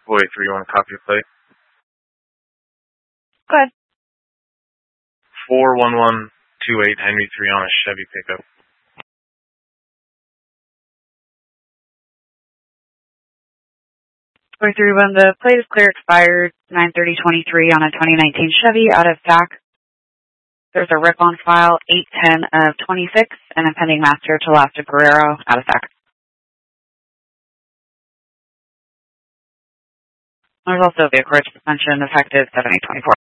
Boy 31, copy plate. Go ahead. 41128 Henry 3 on a Chevy pickup. Boy 31, the plate is clear, expired 9/30/23 on a 2019 Chevy out of SAC. There's a rip on file 8/10/26 and a pending master to Lasta Guerrero out of SAC. There's also a vehicle suspension effective 7/8/24.